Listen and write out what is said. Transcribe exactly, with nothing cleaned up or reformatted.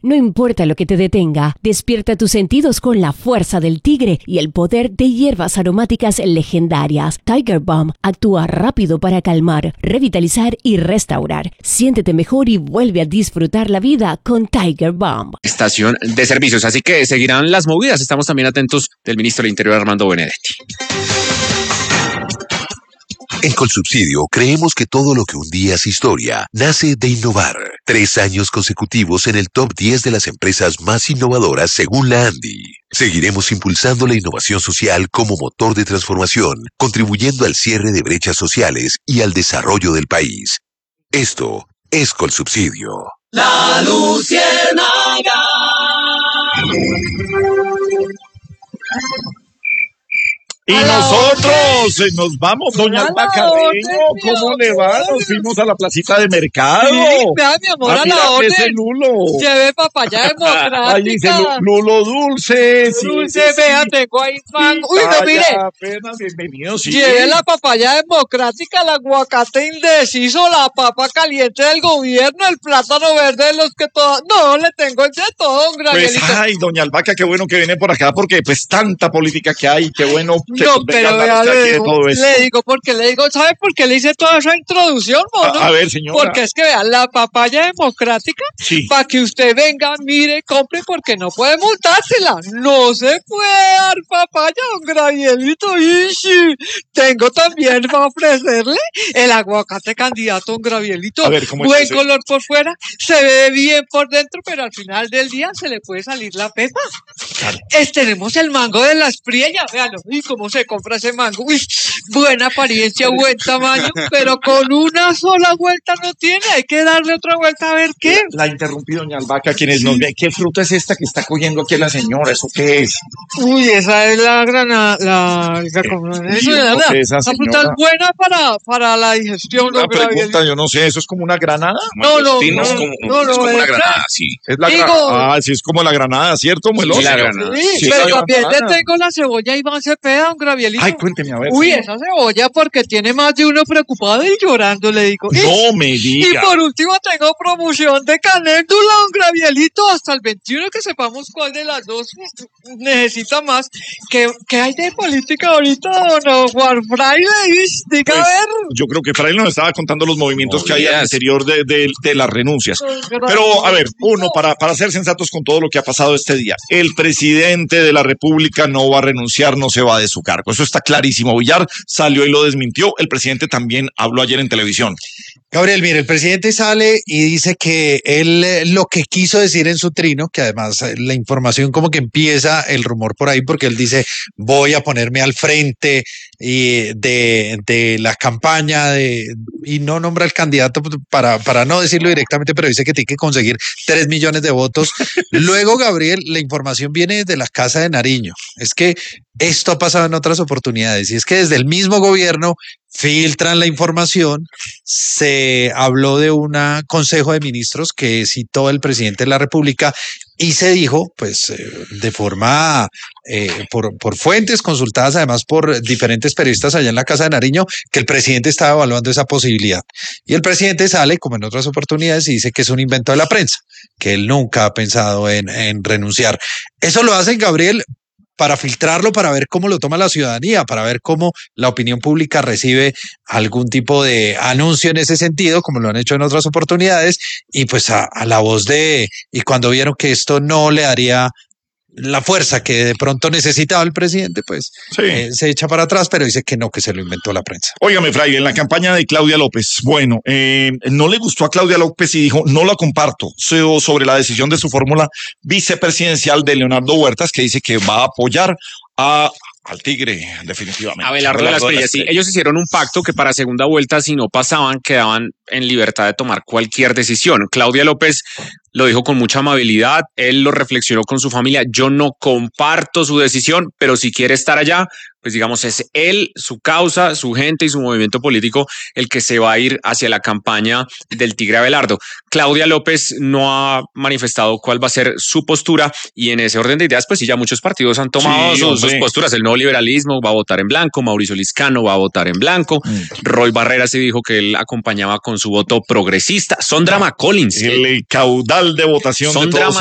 No importa lo que te detenga, despierta tus sentidos con la fuerza del tigre y el poder de hierbas aromáticas legendarias. Tiger Balm actúa rápido para calmar, revitalizar y restaurar. Siéntete mejor y vuelve a disfrutar la vida con Tiger Balm. Estación de servicios, así que seguirán las movidas. Estamos también atentos del ministro del Interior, Armando Benedetti. En Colsubsidio creemos que todo lo que un día es historia nace de innovar. Tres años consecutivos en el top diez de las empresas más innovadoras según la ANDI. Seguiremos impulsando la innovación social como motor de transformación, contribuyendo al cierre de brechas sociales y al desarrollo del país. Esto es Colsubsidio. La Luciérnaga. Y nosotros eh, nos vamos, doña Alba Carreño, ¿cómo le va? Nos fuimos a la placita de mercado. Sí, vea, mi amor, a, a la orden. Ese lulo. Lleve papaya democrática. Ahí dice lulo dulce. Sí, dulce, sí, vea, sí. tengo ahí mango. Uy, no, mire. Apenas, bienvenido, sí. Lleve la papaya democrática, el aguacate indeciso, la papa caliente del gobierno, el plátano verde de los que todas... No, le tengo de todo, un Pues, ay, doña Albaca, qué bueno que viene por acá, porque pues tanta política que hay, qué bueno... No, pero vea, le digo, le digo, porque le digo, ¿sabe por qué le hice toda esa introducción, mono? A, a ver, señora. Porque es que vea, la papaya democrática, sí. Para que usted venga, mire, compre, porque no puede multársela. No se puede dar papaya, don Gravielito. Ishi. Tengo también para ofrecerle el aguacate candidato, don Gravielito. A ver, ¿cómo Buen es color por fuera, se ve bien por dentro, pero al final del día se le puede salir la pepa. Claro. Es, tenemos el mango de las priellas, véalo, y cómo se compra ese mango. Uy, buena apariencia, buen tamaño, pero con una sola vuelta no tiene. Hay que darle otra vuelta a ver qué. La, la interrumpí, doña Albaca, quienes sí. nos ven. ¿Qué fruta es esta que está cogiendo aquí la señora? ¿Eso qué es? Uy, esa es la granada. La, la, eh, eso es la, esa fruta es buena para, para la digestión. Una pregunta, yo no sé, ¿eso es como una granada? No, no, no, no, como, no, no, es como no, una granada, sí. Es la Digo, gra- ah, sí, es como la granada, ¿cierto, Mueloso? Sí, la granada. Sí, sí, pero la también granada. le tengo la cebolla Iván Cepeda, un Gravielito. Ay, cuénteme, a ver. Uy, sí. esa cebolla porque tiene más de uno preocupado y llorando, le digo. No me diga. Y por último tengo promoción de canéndula, un Gravielito, hasta el veintiuno, que sepamos cuál de las dos necesita más. ¿Qué, qué hay de política ahorita, don Juan Fraile? Diga, Pues, a ver. yo creo que Fraile nos estaba contando los movimientos oh, que hay yes. al interior de, de, de las renuncias. Pero, a ver, uno, para, para ser sensatos con todo lo que ha pasado este día, el presidente de la República no va a renunciar, no se va de su cargo. Eso está clarísimo. Villar salió y lo desmintió. El presidente también habló ayer en televisión. Gabriel, mire, el presidente sale y dice que él eh, lo que quiso decir en su trino, que además eh, la información como que empieza el rumor por ahí, porque él dice, voy a ponerme al frente y de, de la campaña de, y no nombra al candidato para, para no decirlo directamente, pero dice que tiene que conseguir tres millones de votos. Luego, Gabriel, la información viene de la Casa de Nariño. Es que esto ha pasado en otras oportunidades y es que desde el mismo gobierno filtran la información. Se habló de un consejo de ministros que citó el presidente de la República y se dijo, pues eh, de forma, eh, por, por fuentes consultadas además por diferentes periodistas allá en la Casa de Nariño, que el presidente estaba evaluando esa posibilidad. Y el presidente sale, como en otras oportunidades, y dice que es un invento de la prensa, que él nunca ha pensado en, en renunciar. Eso lo hacen, Gabriel, para filtrarlo, para ver cómo lo toma la ciudadanía, para ver cómo la opinión pública recibe algún tipo de anuncio en ese sentido, como lo han hecho en otras oportunidades, y pues a, a la voz de, y cuando vieron que esto no le daría la fuerza que de pronto necesitaba el presidente, pues sí. eh, se echa para atrás, pero dice que no, que se lo inventó la prensa. Óigame, Fray, en la campaña de Claudia López, bueno, eh, no le gustó a Claudia López y dijo, no la comparto, sobre la decisión de su fórmula vicepresidencial de Leonardo Huertas, que dice que va a apoyar a... al Tigre, definitivamente. Abelardo de las Estrellas, sí. Ellos hicieron un pacto que para segunda vuelta, si no pasaban, quedaban en libertad de tomar cualquier decisión. Claudia López lo dijo con mucha amabilidad, él lo reflexionó con su familia. Yo no comparto su decisión, pero si quiere estar allá, pues digamos, es él, su causa, su gente y su movimiento político el que se va a ir hacia la campaña del Tigre Abelardo. Claudia López no ha manifestado cuál va a ser su postura y en ese orden de ideas, pues sí, ya muchos partidos han tomado sí, sus, sus posturas. El nuevo liberalismo va a votar en blanco, Mauricio Liscano va a votar en blanco, mm. Roy Barreras se dijo que él acompañaba con su voto progresista. Sondra McCollins. El caudal de votación Sondra de todos